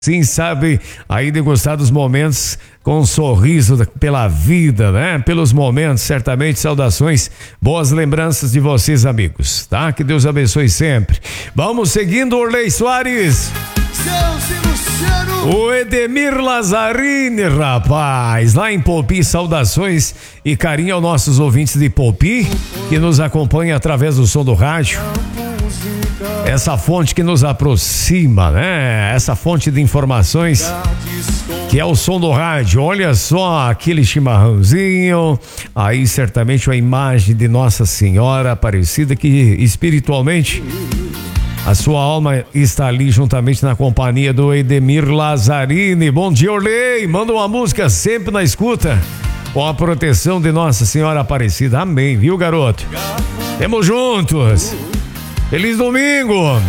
Sim, sabe aí degustar dos momentos com um sorriso pela vida, né? Pelos momentos, certamente, saudações, boas lembranças de vocês, amigos, tá? Que Deus abençoe sempre. Vamos seguindo, Orley Soares. O Edemir Lazzarini, rapaz, lá em Popi, saudações e carinho aos nossos ouvintes de Popi, que nos acompanham através do som do rádio. Essa fonte que nos aproxima, né? Essa fonte de informações que é o som do rádio. Olha só aquele chimarrãozinho, aí certamente uma imagem de Nossa Senhora Aparecida, que espiritualmente a sua alma está ali juntamente na companhia do Edemir Lazzarini. Bom dia, Orley, manda uma música sempre na escuta, com a proteção de Nossa Senhora Aparecida. Amém, viu, garoto? Temos juntos. Feliz domingo!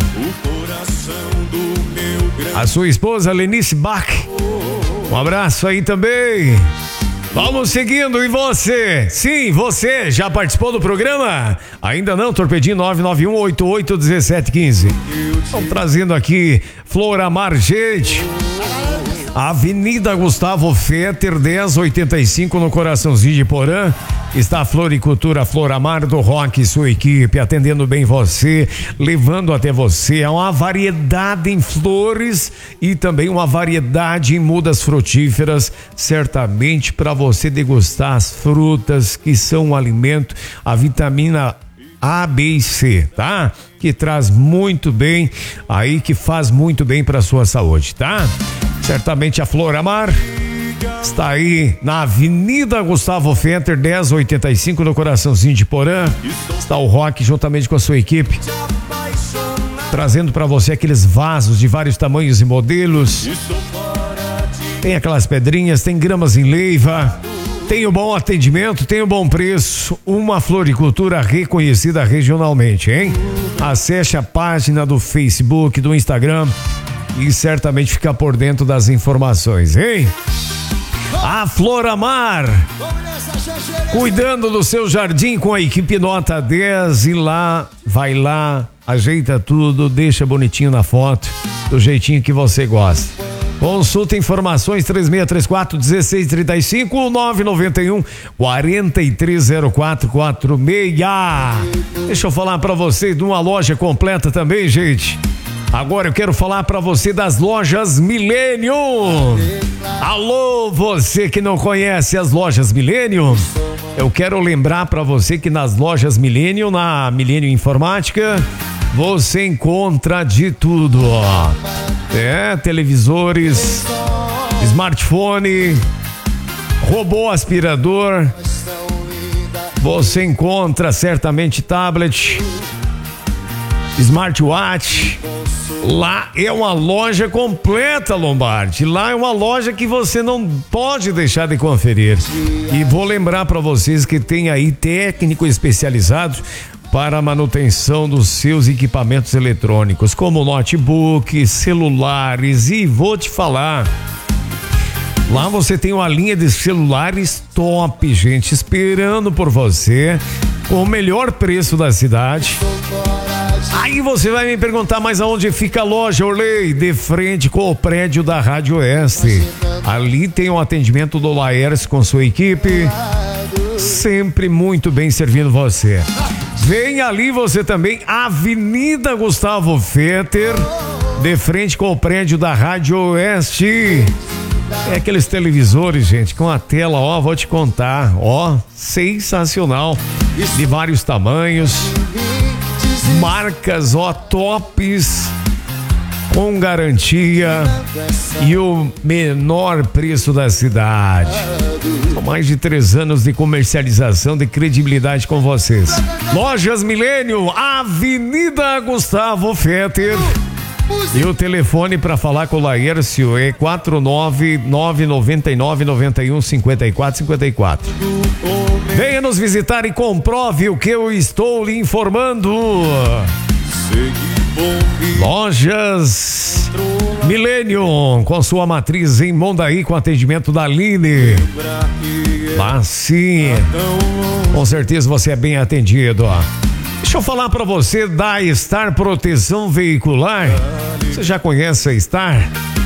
A sua esposa Lenice Bach, um abraço aí também. Vamos seguindo, e você? Sim, você já participou do programa? Ainda não? Torpedinho 991881715. Estamos trazendo aqui Floramar, gente. Avenida Gustavo Fetter, 1085, no coraçãozinho de Porã. Está a Floricultura Floramar do Rock e sua equipe, atendendo bem você, levando até você uma variedade em flores e também uma variedade em mudas frutíferas, certamente para você degustar as frutas que são um alimento, a vitamina A, B e C, tá? Que traz muito bem aí, que faz muito bem para a sua saúde, tá? Certamente a Floramar está aí na Avenida Gustavo Fetter, 1085, no coraçãozinho de Porã. Está o Rock juntamente com a sua equipe, trazendo para você aqueles vasos de vários tamanhos e modelos. Tem aquelas pedrinhas, tem gramas em leiva, tem o bom atendimento, tem o bom preço. Uma floricultura reconhecida regionalmente, hein? Acesse a página do Facebook, do Instagram e certamente fica por dentro das informações, hein? A Floramar, cuidando do seu jardim com a equipe nota 10, e lá, vai lá, ajeita tudo, deixa bonitinho na foto, do jeitinho que você gosta. Consulta informações 3634-1635, 991-430446. Deixa eu falar pra você de uma loja completa também, gente. Agora eu quero falar para você das lojas Millennium. Alô, você que não conhece as lojas Millennium, eu quero lembrar para você que nas lojas Millennium, na Millennium Informática, você encontra de tudo, ó. Televisores, smartphone, robô aspirador, você encontra certamente tablet, smartwatch. Lá é uma loja completa, Lombardi. Lá é uma loja que você não pode deixar de conferir. E vou lembrar para vocês que tem aí técnico especializado para a manutenção dos seus equipamentos eletrônicos, como notebook, celulares, e vou te falar, lá você tem uma linha de celulares top, gente, esperando por você, com o melhor preço da cidade. Aí você vai me perguntar, mas aonde fica a loja, Orley? De frente com o prédio da Rádio Oeste. Ali tem o atendimento do Laércio com sua equipe, sempre muito bem servindo você. Vem ali você também, Avenida Gustavo Fetter, de frente com o prédio da Rádio Oeste. É aqueles televisores, gente, com a tela, ó, vou te contar, ó, sensacional, de vários tamanhos, marcas, ó, tops, com garantia e o menor preço da cidade. São mais de 3 anos de comercialização, de credibilidade com vocês. Lojas Millennium, Avenida Gustavo Fetter. E o telefone para falar com o Laércio é 49999915454. Venha nos visitar e comprove o que eu estou lhe informando. Lojas Millennium, com sua matriz em Mondaí, com atendimento da Aline. Lá sim, com certeza você é bem atendido, ó. Deixa eu falar para você da Star Proteção Veicular. Você já conhece a Star?